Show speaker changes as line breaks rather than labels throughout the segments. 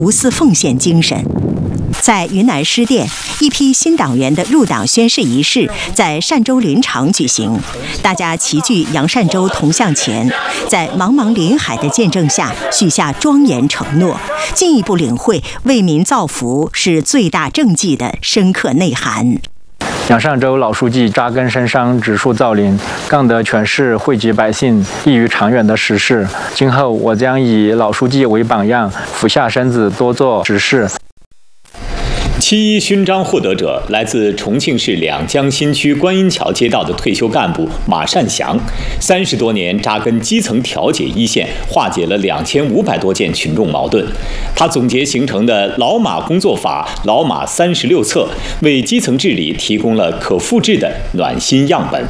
无私奉献精神。在云南施甸，一批新党员的入党宣誓仪式在善州林场举行，大家齐聚杨善州铜像前，在茫茫林海的见证下许下庄严承诺，进一步领会为民造福是最大政绩的深刻内涵。
杨善州老书记扎根深山，植树造林，干得全市惠及百姓、益于长远的实事。今后我将以老书记为榜样，俯下身子多做实事。
7.1勋章获得者来自重庆市两江新区观音桥街道的退休干部马善祥，30多年扎根基层调解一线，化解了2500多件群众矛盾。他总结形成的老马工作法、老马36策，为基层治理提供了可复制的暖心样本。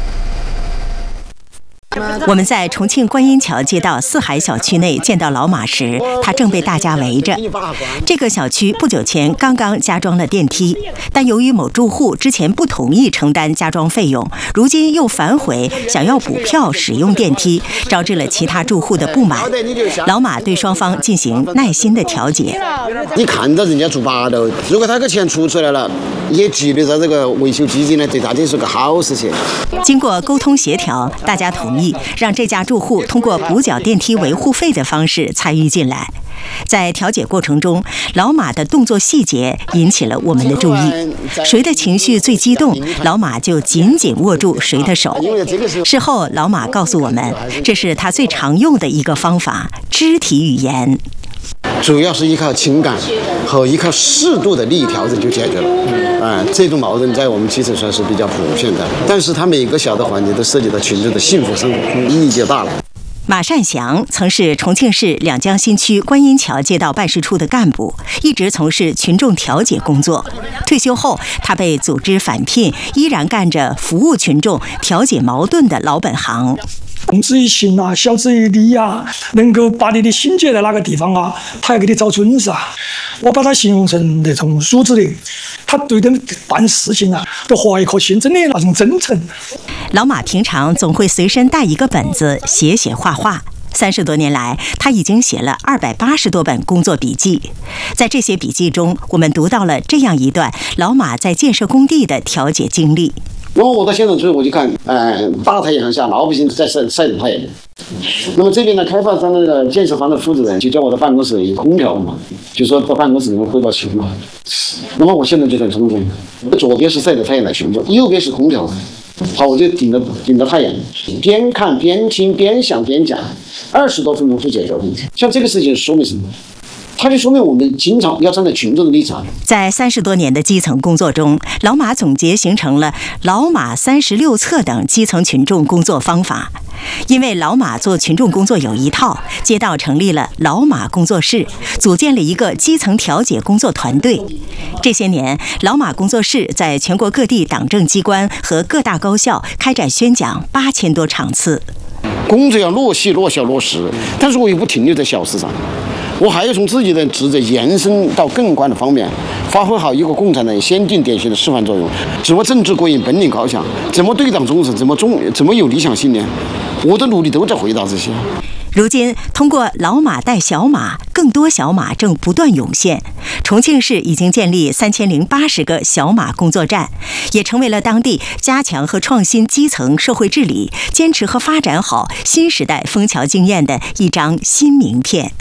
我们在重庆观音桥街道四海小区内见到老马时，他正被大家围着。这个小区不久前刚刚加装了电梯，但由于某住户之前不同意承担加装费用，如今又反悔想要补票使用电梯，招致了其他住户的不满。老马对双方进行耐心的调解。
你看到人家做8楼，如果他个钱出来了，也积累到这个维修基金呢，对大家是个好事情。
经过沟通协调，大家同意让这家住户通过补缴电梯维护费的方式参与进来。在调解过程中，老马的动作细节引起了我们的注意。谁的情绪最激动，老马就紧紧握住谁的手。事后，老马告诉我们，这是他最常用的一个方法——肢体语言。
主要是依靠情感和依靠适度的利益调整就解决了。这种矛盾在我们基层上是比较普遍的，但是它每个小的环节都涉及到群众的幸福生活，意义就大了。
马善祥曾是重庆市两江新区观音桥街道办事处的干部，一直从事群众调解工作。退休后，他被组织返聘，依然干着服务群众、调解矛盾的老本行。
动之以情啊，晓之以理啊，能够把你的心结在哪个地方啊，他要给你找准是啊。我把他形容成那种素质的，他对人办事情啊，都怀一颗心，真的那种真诚。
老马平常总会随身带一个本子，写写画画。30多年来，他已经写了280多本工作笔记。在这些笔记中，我们读到了这样一段老马在建设工地的调解经历。
我到现场之后，我就看，大太阳下，老百姓在晒着太阳。那么这边呢，开发商的那个建设方的负责人就叫我到办公室有空调嘛，就说到办公室里面汇报情况。那么我现在就在中间，左边是晒着太阳的群众，右边是空调。好，我就顶着太阳，边看边听边想边讲，20多分钟就解决问题。像这个事情说明什么？它就说明我们经常要站在群众的立场。在
30多年的基层工作中，老马总结形成了老马36策等基层群众工作方法。因为老马做群众工作有一套，街道成立了老马工作室，组建了一个基层调解工作团队。这些年，老马工作室在全国各地党政机关和各大高校开展宣讲8000多场次。
工作要落细、落效、落实，但是我又不停留在小事上。我还要从自己的职责延伸到更宽的方面，发挥好一个共产党先进典型的示范作用。怎么政治过硬、本领高强？怎么对党忠诚？怎么有理想信念？我的努力都在回答这些。
如今，通过老马带小马，更多小马正不断涌现。重庆市已经建立3080个小马工作站，也成为了当地加强和创新基层社会治理、坚持和发展好新时代枫桥经验的一张新名片。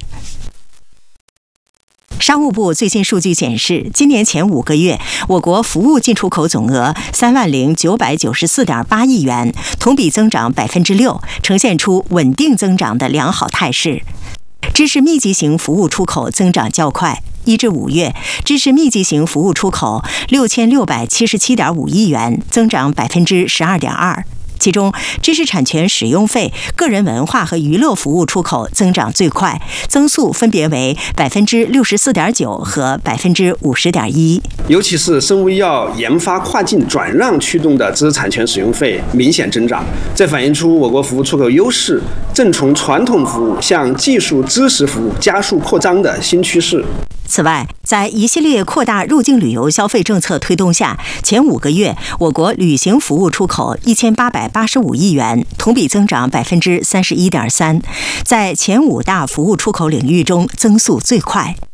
商务部最新数据显示，今年前5个月，我国服务进出口总额30994.8亿元，同比增长6%，呈现出稳定增长的良好态势。知识密集型服务出口增长较快，1至5月，知识密集型服务出口6677.5亿元，增长12.2%。其中，知识产权使用费、个人文化和娱乐服务出口增长最快，增速分别为64.9%和50.1%。
尤其是生物医药研发跨境转让驱动的知识产权使用费明显增长，这反映出我国服务出口优势正从传统服务向技术知识服务加速扩张的新趋势。
此外，在一系列扩大入境旅游消费政策推动下，前5个月，我国旅行服务出口1885亿元，同比增长31.3%，在前5大服务出口领域中增速最快。